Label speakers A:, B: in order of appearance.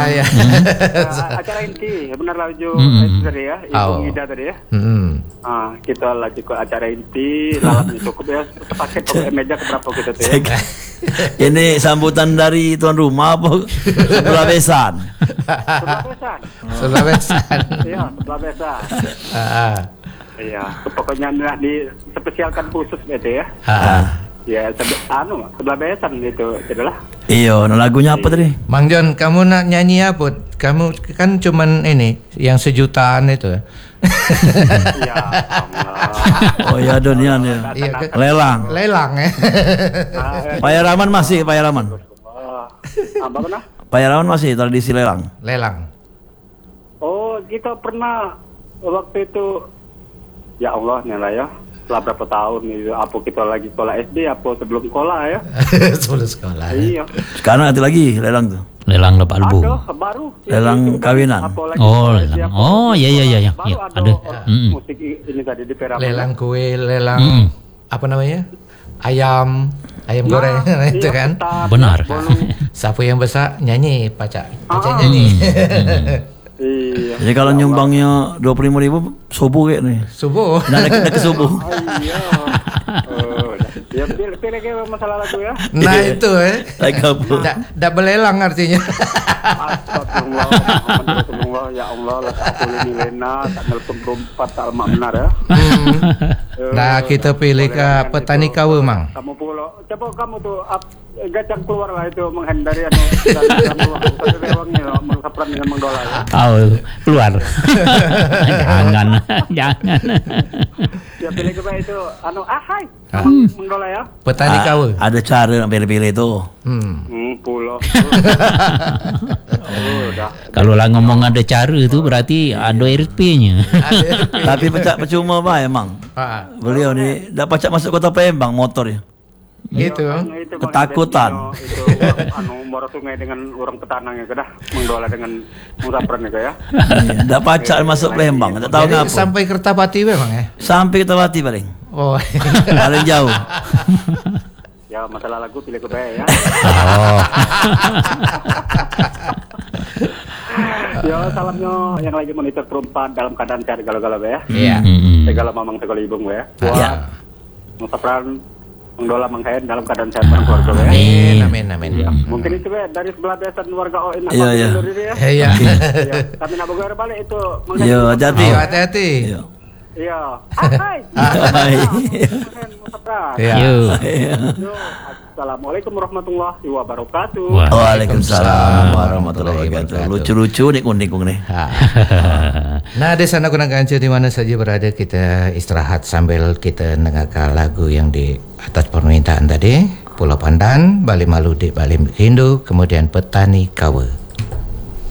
A: ya.
B: Acara inti, benar lah Ju tadi ya, Ibu Ida tadi ya. Kita lagi ke acara inti, lalapnya cukup ya, sepaket pakai meja keberapa kita tuh ya.
C: Ini sambutan dari tuan rumah apa sebelah besan?
B: Sebelah besan. Iya, sebelah besan. Iya, pokoknya di spesialkan khusus gitu ya. Ya, sebelah besan gitu, itulah.
C: Iya, lagunya apa tadi?
A: Mang John, kamu nak nyanyi apa? Kamu kan cuman ini yang sejutaan itu.
B: Ya,
C: oh ya, Donian ya. Lelang
A: ya.
C: Pak Yaraman masih, Pak Yaraman.
B: Apa pernah?
C: Pak Yaraman masih tradisi lelang.
B: Oh, kita pernah waktu itu. Ya Allah, nyala ya. Setelah berapa tahun nih, apa kita lagi sekolah SD, apa sebelum sekolah ya?
A: Sebelum sekolah.
B: Iya.
C: Sekarang ada lagi lelang tuh.
D: Lelang dapat albu.
B: Ada baru.
C: Lelang kawinan.
D: Oh, lelang. Oh, iya.
B: Baru
D: Ada.
B: Musik ini tadi di Perak.
A: Lelang kue, lelang apa namanya? Ayam goreng itu kan.
D: Benar.
A: Sapu yang besar nyanyi, Paca nyanyi.
B: Iya.
C: Jadi kalau nyumbangnya 25.000 subuh kayak nih.
A: Subuh.
C: Nah, ke subuh.
B: Iya. Ya pilih kayak masalah lagu ya.
A: Nah itu Dak belelang artinya.
B: Astagfirullah, ya Allah, la taqul milena, tak nelpon berempat tak lemak benar ya.
A: Nah kita pilih ke petani kawe mang.
B: Kamu pula, coba kamu tuh gacang keluar lah itu menghindari rewangnya mengsapran dengan mengdola ya.
D: Oh, keluar. Jangan.
B: Ya pilih ke itu hai mengdola ya.
A: Petani kawe.
C: Ada cara nak pilih-pilih itu.
B: Pulau.
D: Kalau lah ngomong ada cara itu berarti ada RP-nya.
C: Tapi percuma pak emang. Beliau ni dah pacak masuk kota Palembang motornya.
A: Itu
C: ketakutan.
B: Itu Muara Sungai dengan orang petanang ya kedah mengdola dengan musapran ya.
C: Dah pacak masuk Palembang, tak tahu ngapa.
A: Sampai Kertapati memang ya.
C: Sampai Kertapati paling.
A: Oh.
C: Paling jauh.
B: Ya masalah lagu pilih ke ya. Ya salamnya yang lagi monitor perempat dalam keadaan cari galau-galau ya.
A: Iya.
B: Segala mamang segala ibung ya. Buat musapran mengdola menghain dalam keadaan sehat dan keluarga ya.
A: Amin.
B: Ya, mungkin itu ya dari sebelah besan warga ON.
A: Iya.
B: Kami nak bagaimana balik itu.
C: Iya,
A: hati-hati.
B: Iya. Assalamualaikum warahmatullahi wabarakatuh.
C: Waalaikumsalam warahmatullahi wabarakatuh. Lucu-lucu nih kuning nih.
A: Nah, di sana gunakan di mana saja berada, kita istirahat sambil kita dengarkan lagu yang di atas permintaan tadi. Pulau Pandan, Bali Maludik, Bali Hindu, kemudian Petani Kawe.